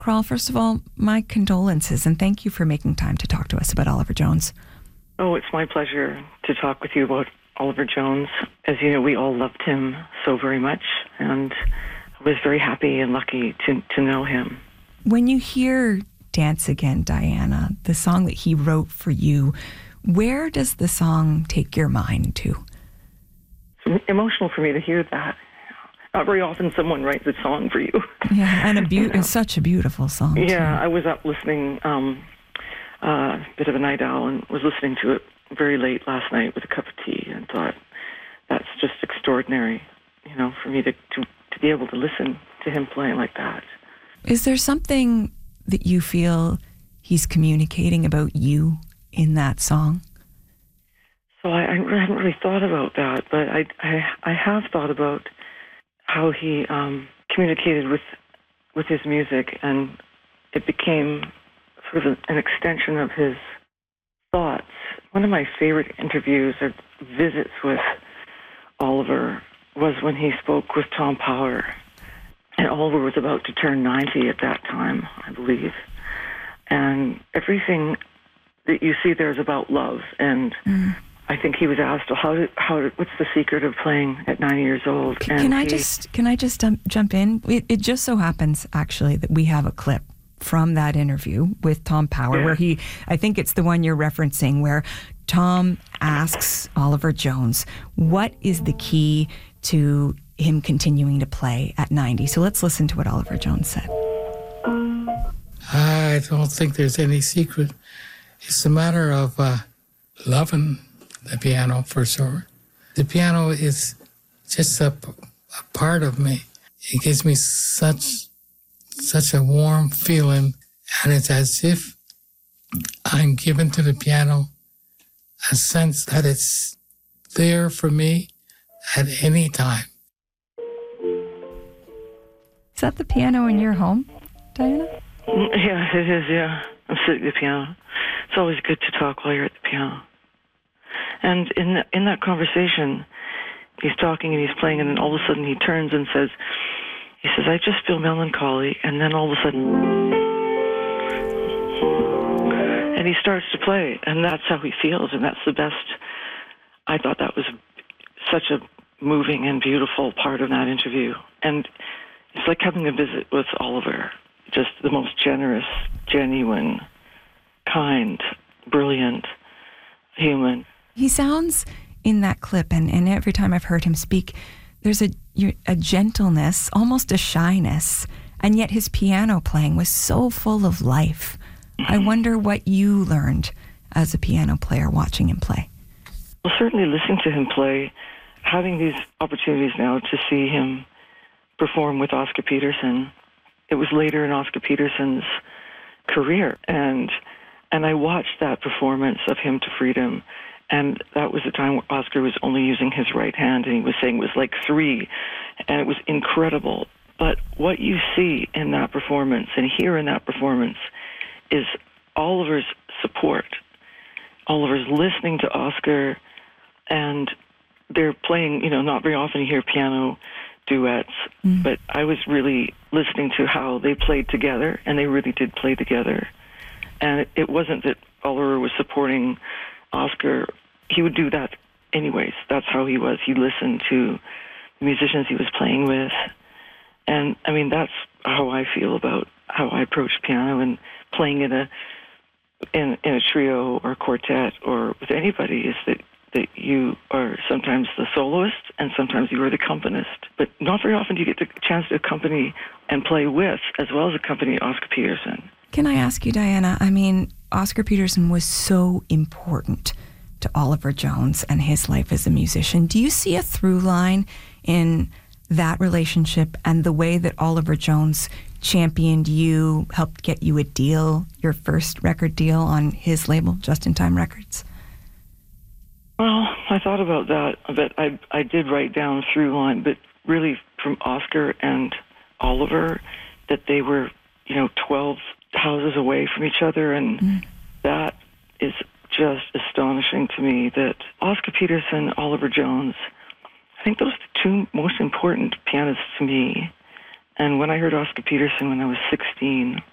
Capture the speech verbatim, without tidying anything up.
Carl, first of all, my condolences and thank you for making time to talk to us about Oliver Jones. Oh, it's my pleasure to talk with you about Oliver Jones. As you know, we all loved him so very much, and I was very happy and lucky to, to know him. When you hear Dance Again, Diana, the song that he wrote for you, where does the song take your mind to? It's emotional for me to hear that. Not very often someone writes a song for you. Yeah, and a be- you know? It's such a beautiful song. Yeah, too. I was up listening, um, a uh, bit of a night owl, and was listening to it very late last night with a cup of tea, and thought, that's just extraordinary, you know, for me to, to, to be able to listen to him playing like that. Is there something that you feel he's communicating about you in that song? So I, I hadn't really thought about that, but I, I, I have thought about how he um, communicated with with his music, and it became sort of an extension of his thoughts. One of my favorite interviews or visits with Oliver was when he spoke with Tom Power. And Oliver was about to turn ninety at that time, I believe. And everything that you see there is about love. And mm. I think he was asked, how did, how did, what's the secret of playing at ninety years old? Can, and can I he, just can I just um, jump in? It, it just so happens, actually, that we have a clip from that interview with Tom Power, yeah. where he, I think it's the one you're referencing, where Tom asks Oliver Jones, what is the key to him continuing to play at ninety? So let's listen to what Oliver Jones said. I don't think there's any secret. It's a matter of uh, loving the piano, for sure. The piano is just a, a part of me. It gives me such such a warm feeling, and it's as if I'm given to the piano a sense that it's there for me at any time. Is that the piano in your home, Diana? Yeah, it is, yeah. I'm sitting at the piano. It's always good to talk while you're at the piano. And in the, in that conversation, he's talking and he's playing, and then all of a sudden he turns and says, he says, I just feel melancholy, and then all of a sudden, and he starts to play, and that's how he feels, and that's the best. I thought that was such a moving and beautiful part of that interview. And it's like having a visit with Oliver, just the most generous, genuine, kind, brilliant human. He sounds in that clip, and, and every time I've heard him speak, there's a a gentleness, almost a shyness, and yet his piano playing was so full of life. Mm-hmm. I wonder what you learned as a piano player watching him play. Well, certainly listening to him play, having these opportunities now to see him perform with Oscar Peterson. It was later in Oscar Peterson's career, and and I watched that performance of Hymn to Freedom. And that was the time where Oscar was only using his right hand, and he was saying it was like three, and it was incredible. But what you see in that performance and hear in that performance is Oliver's support. Oliver's listening to Oscar, and they're playing, you know, not very often you hear piano duets, mm. but I was really listening to how they played together, and they really did play together. And it, it wasn't that Oliver was supporting Oscar. He would do that anyways. That's how he was. He listened to the musicians he was playing with. And, I mean, that's how I feel about how I approach piano and playing in a in, in a trio or quartet or with anybody, is that, that you are sometimes the soloist and sometimes you are the accompanist. But not very often do you get the chance to accompany and play with, as well as accompany Oscar Peterson. Can I ask you, Diana, I mean, Oscar Peterson was so important to Oliver Jones and his life as a musician. Do you see a through line in that relationship and the way that Oliver Jones championed you, helped get you a deal, your first record deal on his label, Just in Time Records? Well, I thought about that, but I I did write down through line, but really from Oscar and Oliver, that they were, you know, twelve houses away from each other, and mm. that is just astonishing to me that Oscar Peterson, Oliver Jones, I think those are the two most important pianists to me. And when I heard Oscar Peterson when I was sixteen,